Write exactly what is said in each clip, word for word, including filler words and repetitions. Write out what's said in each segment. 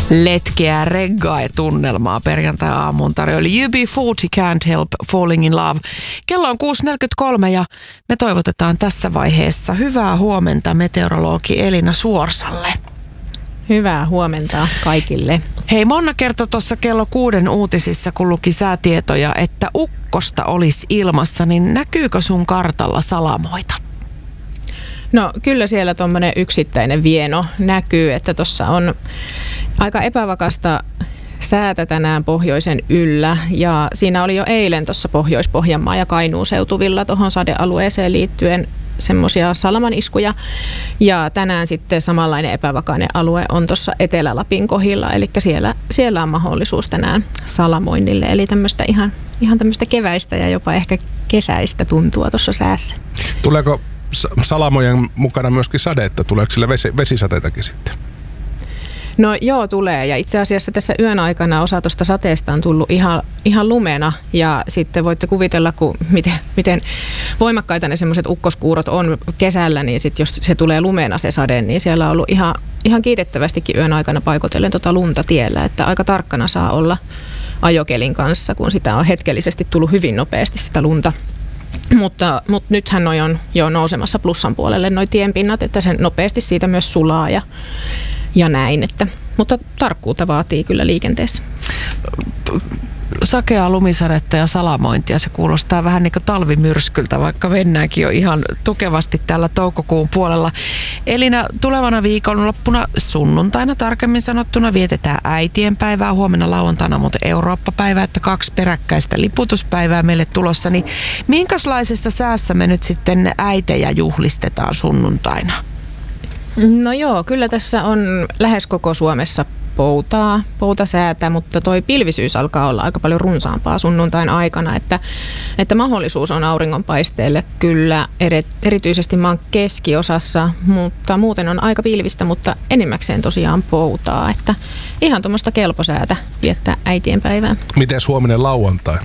letkeää reggae-tunnelmaa perjantai-aamuun tarjoili U B forty Can't Help Falling in Love. Kello on kuusi neljäkymmentäkolme ja me toivotetaan tässä vaiheessa hyvää huomenta meteorologi Elina Suorsalle. Hyvää huomenta kaikille. Hei, Monna kertoi tuossa kello kuuden uutisissa, kun luki säätietoja, että ukkosta olisi ilmassa, niin näkyykö sun kartalla salamoita? No kyllä siellä tuommoinen yksittäinen vieno näkyy, että tuossa on aika epävakasta säätä tänään pohjoisen yllä ja siinä oli jo eilen tuossa Pohjois-Pohjanmaa ja Kainuun seutuvilla tuohon sadealueeseen liittyen semmoisia salamaniskuja ja tänään sitten samanlainen epävakainen alue on tuossa Etelä-Lapin kohdilla, eli siellä, siellä on mahdollisuus tänään salamoinnille, eli tämmöistä ihan, ihan tämmöistä keväistä ja jopa ehkä kesäistä tuntua tuossa säässä. Tuleeko salamojen mukana myöskin sadetta? Tuleeko sillä vesi, vesisateitakin sitten? No joo, tulee. Ja itse asiassa tässä yön aikana osa tuosta sateesta on tullut ihan, ihan lumena. Ja sitten voitte kuvitella, kun miten, miten voimakkaita ne semmoiset ukkoskuurot on kesällä, niin sitten jos se tulee lumena se sade, niin siellä on ollut ihan, ihan kiitettävästikin yön aikana paikotellen tota lunta tiellä. Että aika tarkkana saa olla ajokelin kanssa, kun sitä on hetkellisesti tullut hyvin nopeasti sitä lunta. Mutta, mutta nythän noi on jo nousemassa plussan puolelle noi tienpinnat, että se nopeasti siitä myös sulaa ja, ja näin. Että, mutta tarkkuutta vaatii kyllä liikenteessä. Sakeaa lumisadetta ja salamointia, se kuulostaa vähän niin kuin talvimyrskyltä, vaikka mennäänkin jo ihan tukevasti täällä toukokuun puolella. Elina, tulevana viikonloppuna sunnuntaina tarkemmin sanottuna vietetään äitienpäivää, huomenna lauantaina muuten Eurooppa-päivää, että kaksi peräkkäistä liputuspäivää meille tulossa, niin minkälaisessa säässä me nyt sitten äitejä juhlistetaan sunnuntaina? No joo, kyllä tässä on lähes koko Suomessa poutaa, poutasäätä, mutta toi pilvisyys alkaa olla aika paljon runsaampaa sunnuntain aikana, että, että mahdollisuus on auringonpaisteelle kyllä eri, erityisesti maan keskiosassa, mutta muuten on aika pilvistä, mutta enimmäkseen tosiaan poutaa, että ihan tuommoista kelposäätä viettää äitienpäivää. Miten huominen lauantai?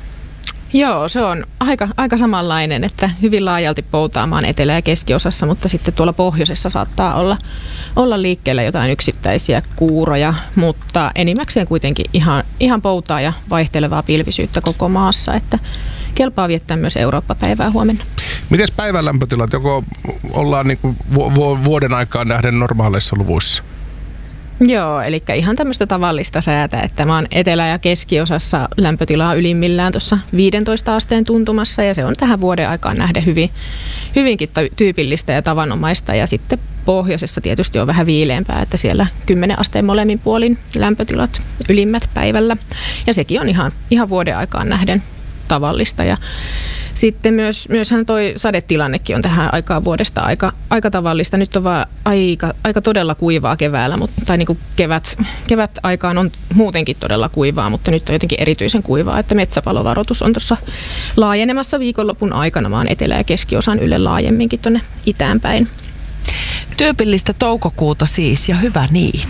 Joo, se on aika, aika samanlainen, että hyvin laajalti poutaamaan etelä- ja keskiosassa, mutta sitten tuolla pohjoisessa saattaa olla, olla liikkeellä jotain yksittäisiä kuuroja, mutta enimmäkseen kuitenkin ihan, ihan poutaa ja vaihtelevaa pilvisyyttä koko maassa, että kelpaa viettää myös Eurooppa-päivää huomenna. Miten päivän lämpötilat, joko ollaan niin kuin vuoden aikaan nähden normaaleissa luvuissa? Joo, eli ihan tämmöistä tavallista säätä, että maan etelä- ja keskiosassa lämpötilaa ylimmillään tuossa viidentoista asteen tuntumassa ja se on tähän vuoden aikaan nähden hyvin, hyvinkin tyypillistä ja tavanomaista ja sitten pohjoisessa tietysti on vähän viileämpää, että siellä kymmenen asteen molemmin puolin lämpötilat ylimmät päivällä ja sekin on ihan, ihan vuoden aikaan nähden tavallista ja sitten myös, myöshän toi sadetilannekin on tähän aikaan vuodesta aika, aika tavallista. Nyt on vaan aika, aika todella kuivaa keväällä, mutta, tai niin kuin kevät, kevät aikaan on muutenkin todella kuivaa, mutta nyt on jotenkin erityisen kuivaa, että metsäpalovaroitus on tuossa laajenemassa viikonlopun aikana maan etelä- ja keskiosan ylle laajemminkin tuonne itään päin. Tyypillistä toukokuuta siis ja hyvä niin.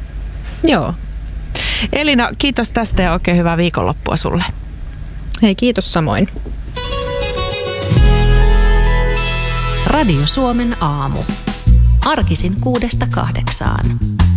Joo. Elina, kiitos tästä ja oikein hyvää viikonloppua sulle. Hei, kiitos samoin. Radio Suomen aamu. Arkisin kuudesta kahdeksaan.